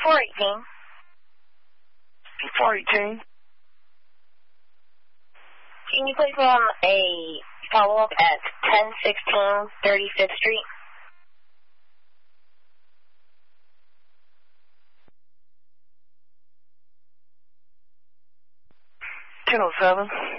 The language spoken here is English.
418. 418. Can you place me on a follow-up at 1016 35th Street? 1007.